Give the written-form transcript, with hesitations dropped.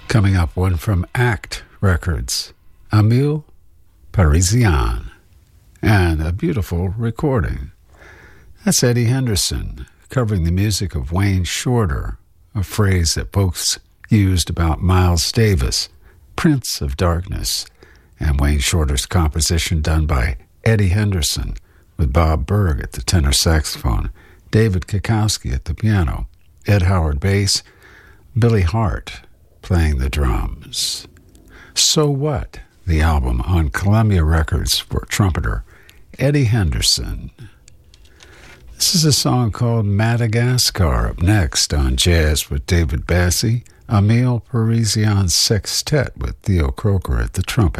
Coming up, one from ACT Records, Emile Parisien, and a beautiful recording. That's Eddie Henderson, covering the music of Wayne Shorter, a phrase that folks used about Miles Davis, Prince of Darkness, and Wayne Shorter's composition done by Eddie Henderson, with Bob Berg at the tenor saxophone, David Kikowski at the piano, Ed Howard bass, Billy Hart playing the drums. So What, the album on Columbia Records for trumpeter Eddie Henderson. This is a song called Madagascar. Up next on Jazz with David Bassie, Emile Parisien's Sextet with Theo Croker at the trumpet.